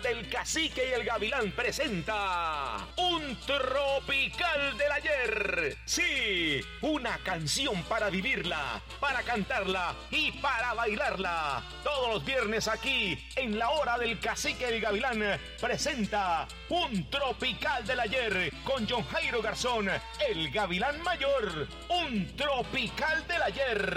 del Cacique y el Gavilán presenta Un Tropical del Ayer. Sí, una canción para vivirla, para cantarla y para bailarla. Todos los viernes aquí, en la hora del Cacique y el Gavilán, presenta Un Tropical del Ayer con John Jairo Garzón, el Gavilán Mayor. Un Tropical del Ayer.